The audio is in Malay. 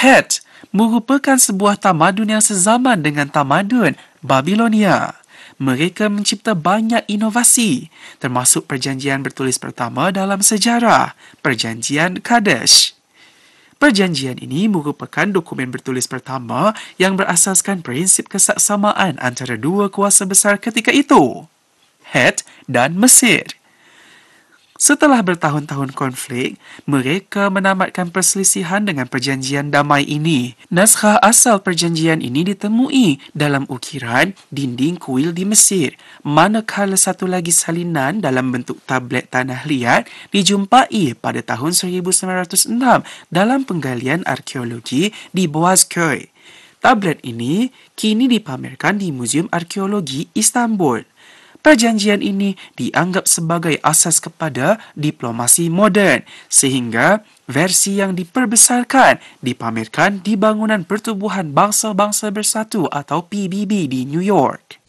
Het merupakan sebuah tamadun yang sezaman dengan tamadun Babilonia. Mereka mencipta banyak inovasi, termasuk perjanjian bertulis pertama dalam sejarah, Perjanjian Kadesh. Perjanjian ini merupakan dokumen bertulis pertama yang berasaskan prinsip kesaksamaan antara dua kuasa besar ketika itu, Het dan Mesir. Setelah bertahun-tahun konflik, mereka menamatkan perselisihan dengan perjanjian damai ini. Naskah asal perjanjian ini ditemui dalam ukiran dinding kuil di Mesir, manakala satu lagi salinan dalam bentuk tablet tanah liat dijumpai pada tahun 1906 dalam penggalian arkeologi di Boğazköy. Tablet ini kini dipamerkan di Muzium Arkeologi Istanbul. Perjanjian ini dianggap sebagai asas kepada diplomasi moden, sehingga versi yang diperbesarkan dipamerkan di Bangunan Pertubuhan Bangsa-Bangsa Bersatu atau PBB di New York.